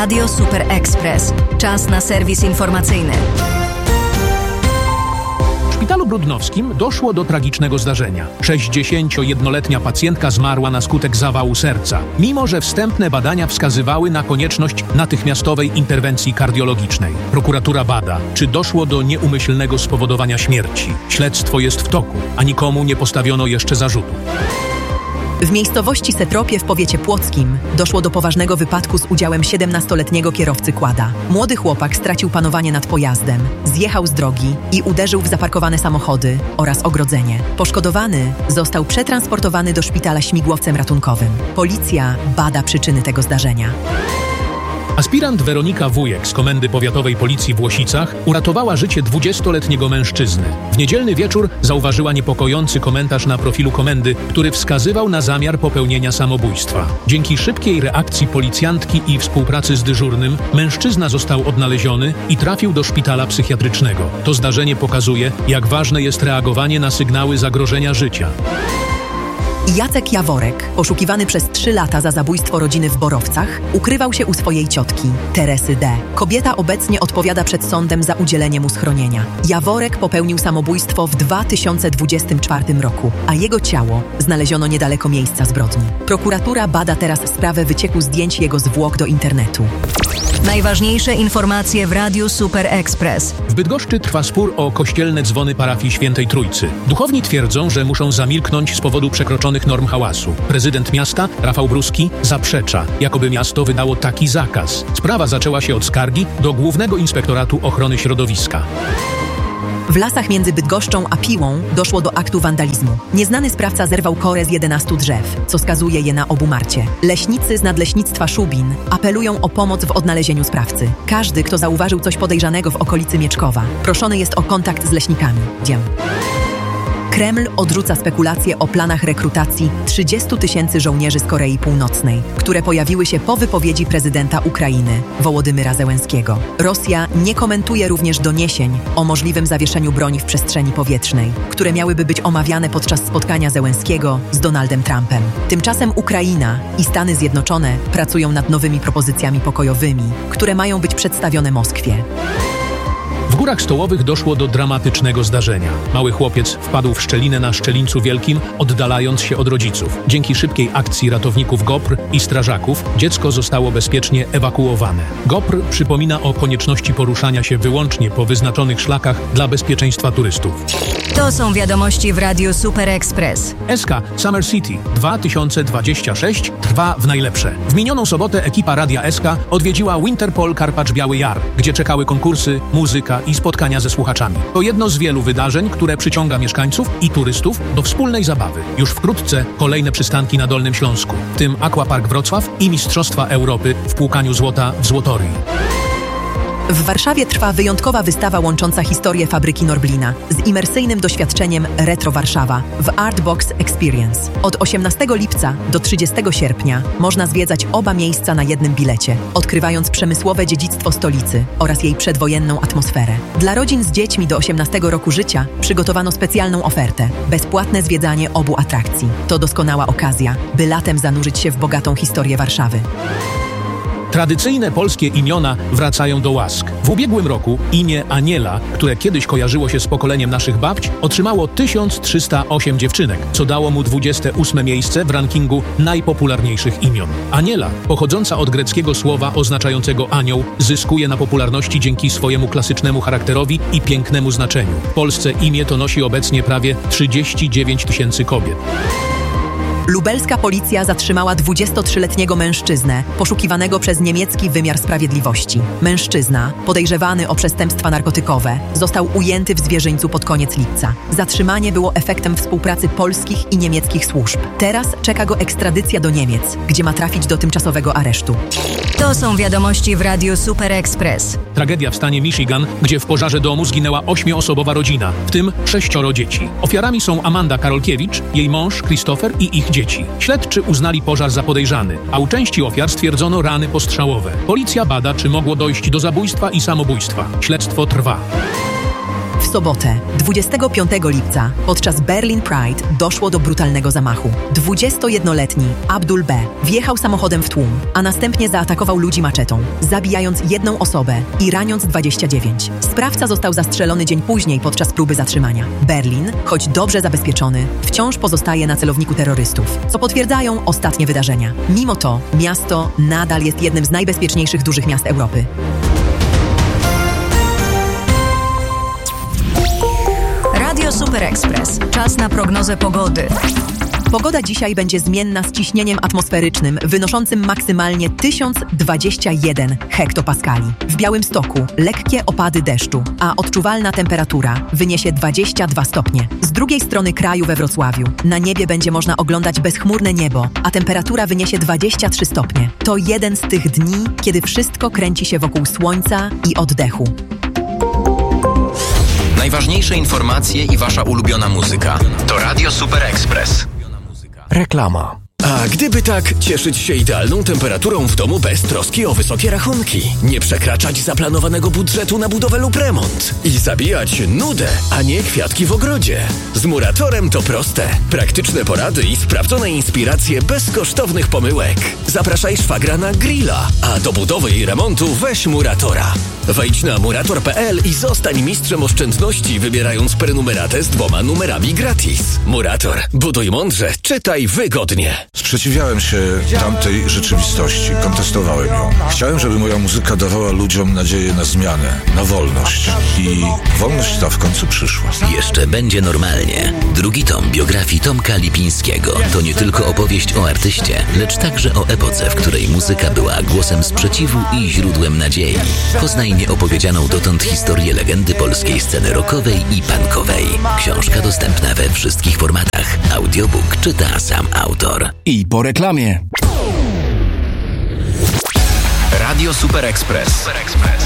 Radio Super Express. Czas na serwis informacyjny. W szpitalu brudnowskim doszło do tragicznego zdarzenia. 61-letnia pacjentka zmarła na skutek zawału serca, mimo że wstępne badania wskazywały na konieczność natychmiastowej interwencji kardiologicznej. Prokuratura bada, czy doszło do nieumyślnego spowodowania śmierci. Śledztwo jest w toku, a nikomu nie postawiono jeszcze zarzutów. W miejscowości Setropie w powiecie płockim doszło do poważnego wypadku z udziałem 17-letniego kierowcy quada. Młody chłopak stracił panowanie nad pojazdem, zjechał z drogi i uderzył w zaparkowane samochody oraz ogrodzenie. Poszkodowany został przetransportowany do szpitala śmigłowcem ratunkowym. Policja bada przyczyny tego zdarzenia. Aspirant Weronika Wujek z Komendy Powiatowej Policji w Łosicach uratowała życie 20-letniego mężczyzny. W niedzielny wieczór zauważyła niepokojący komentarz na profilu komendy, który wskazywał na zamiar popełnienia samobójstwa. Dzięki szybkiej reakcji policjantki i współpracy z dyżurnym, mężczyzna został odnaleziony i trafił do szpitala psychiatrycznego. To zdarzenie pokazuje, jak ważne jest reagowanie na sygnały zagrożenia życia. Jacek Jaworek, poszukiwany przez 3 lata za zabójstwo rodziny w Borowcach, ukrywał się u swojej ciotki, Teresy D. Kobieta obecnie odpowiada przed sądem za udzielenie mu schronienia. Jaworek popełnił samobójstwo w 2024 roku, a jego ciało znaleziono niedaleko miejsca zbrodni. Prokuratura bada teraz sprawę wycieku zdjęć jego zwłok do internetu. Najważniejsze informacje w Radiu Super Express. W Bydgoszczy trwa spór o kościelne dzwony parafii Świętej Trójcy. Duchowni twierdzą, że muszą zamilknąć z powodu przekroczonych norm hałasu. Prezydent miasta, Rafał Bruski, zaprzecza, jakoby miasto wydało taki zakaz. Sprawa zaczęła się od skargi do Głównego Inspektoratu Ochrony Środowiska. W lasach między Bydgoszczą a Piłą doszło do aktu wandalizmu. Nieznany sprawca zerwał korę z 11 drzew, co skazuje je na obumarcie. Leśnicy z Nadleśnictwa Szubin apelują o pomoc w odnalezieniu sprawcy. Każdy, kto zauważył coś podejrzanego w okolicy Mieczkowa, proszony jest o kontakt z leśnikami. Kreml odrzuca spekulacje o planach rekrutacji 30 000 żołnierzy z Korei Północnej, które pojawiły się po wypowiedzi prezydenta Ukrainy, Wołodymyra Zełenskiego. Rosja nie komentuje również doniesień o możliwym zawieszeniu broni w przestrzeni powietrznej, które miałyby być omawiane podczas spotkania Zełenskiego z Donaldem Trumpem. Tymczasem Ukraina i Stany Zjednoczone pracują nad nowymi propozycjami pokojowymi, które mają być przedstawione Moskwie. W Górach Stołowych doszło do dramatycznego zdarzenia. Mały chłopiec wpadł w szczelinę na Szczelińcu Wielkim, oddalając się od rodziców. Dzięki szybkiej akcji ratowników GOPR i strażaków dziecko zostało bezpiecznie ewakuowane. GOPR przypomina o konieczności poruszania się wyłącznie po wyznaczonych szlakach dla bezpieczeństwa turystów. To są wiadomości w Radiu Super Express. SK Summer City 2026 trwa w najlepsze. W minioną sobotę ekipa Radia SK odwiedziła Winterpol Karpacz Biały Jar, gdzie czekały konkursy, muzyka i spotkania ze słuchaczami. To jedno z wielu wydarzeń, które przyciąga mieszkańców i turystów do wspólnej zabawy. Już wkrótce kolejne przystanki na Dolnym Śląsku, w tym Aquapark Wrocław i Mistrzostwa Europy w płukaniu złota w Złotorii. W Warszawie trwa wyjątkowa wystawa łącząca historię fabryki Norblina z imersyjnym doświadczeniem Retro Warszawa w Artbox Experience. Od 18 lipca do 30 sierpnia można zwiedzać oba miejsca na jednym bilecie, odkrywając przemysłowe dziedzictwo stolicy oraz jej przedwojenną atmosferę. Dla rodzin z dziećmi do 18 roku życia przygotowano specjalną ofertę – bezpłatne zwiedzanie obu atrakcji. To doskonała okazja, by latem zanurzyć się w bogatą historię Warszawy. Tradycyjne polskie imiona wracają do łask. W ubiegłym roku imię Aniela, które kiedyś kojarzyło się z pokoleniem naszych babć, otrzymało 1308 dziewczynek, co dało mu 28 miejsce w rankingu najpopularniejszych imion. Aniela, pochodząca od greckiego słowa oznaczającego anioł, zyskuje na popularności dzięki swojemu klasycznemu charakterowi i pięknemu znaczeniu. W Polsce imię to nosi obecnie prawie 39 000 kobiet. Lubelska policja zatrzymała 23-letniego mężczyznę poszukiwanego przez niemiecki wymiar sprawiedliwości. Mężczyzna, podejrzewany o przestępstwa narkotykowe, został ujęty w Zwierzyńcu pod koniec lipca. Zatrzymanie było efektem współpracy polskich i niemieckich służb. Teraz czeka go ekstradycja do Niemiec, gdzie ma trafić do tymczasowego aresztu. To są wiadomości w Radiu Super Express. Tragedia w stanie Michigan, gdzie w pożarze domu zginęła 8-osobowa rodzina, w tym 6 dzieci. Ofiarami są Amanda Karolkiewicz, jej mąż Christopher i ich dzieci. Śledczy uznali pożar za podejrzany, a u części ofiar stwierdzono rany postrzałowe. Policja bada, czy mogło dojść do zabójstwa i samobójstwa. Śledztwo trwa. W sobotę, 25 lipca, podczas Berlin Pride doszło do brutalnego zamachu. 21-letni Abdul B. wjechał samochodem w tłum, a następnie zaatakował ludzi maczetą, zabijając jedną osobę i raniąc 29. Sprawca został zastrzelony dzień później podczas próby zatrzymania. Berlin, choć dobrze zabezpieczony, wciąż pozostaje na celowniku terrorystów, co potwierdzają ostatnie wydarzenia. Mimo to miasto nadal jest jednym z najbezpieczniejszych dużych miast Europy. Radio Super Express. Czas na prognozę pogody. Pogoda dzisiaj będzie zmienna z ciśnieniem atmosferycznym wynoszącym maksymalnie 1021 hektopaskali. W Białymstoku lekkie opady deszczu, a odczuwalna temperatura wyniesie 22 stopnie. Z drugiej strony kraju we Wrocławiu na niebie będzie można oglądać bezchmurne niebo, a temperatura wyniesie 23 stopnie. To jeden z tych dni, kiedy wszystko kręci się wokół słońca i oddechu. Najważniejsze informacje i wasza ulubiona muzyka to Radio Super Express. Reklama. A gdyby tak, cieszyć się idealną temperaturą w domu bez troski o wysokie rachunki, nie przekraczać zaplanowanego budżetu na budowę lub remont i zabijać nudę, a nie kwiatki w ogrodzie. Z Muratorem to proste. Praktyczne porady i sprawdzone inspiracje bez kosztownych pomyłek. Zapraszaj szwagra na grilla, a do budowy i remontu weź Muratora. Wejdź na murator.pl i zostań mistrzem oszczędności, wybierając prenumeratę z 2 numerami gratis. Murator. Buduj mądrze, czytaj wygodnie. Sprzeciwiałem się tamtej rzeczywistości, kontestowałem ją. Chciałem, żeby moja muzyka dawała ludziom nadzieję na zmianę, na wolność. I wolność ta w końcu przyszła. Jeszcze będzie normalnie. Drugi tom biografii Tomka Lipińskiego to nie tylko opowieść o artyście, lecz także o epoce, w której muzyka była głosem sprzeciwu i źródłem nadziei. Poznaj nieopowiedzianą dotąd historię legendy polskiej sceny rockowej i punkowej. Książka dostępna we wszystkich formatach. Audiobook czyta sam autor. I po reklamie. Radio Super Express.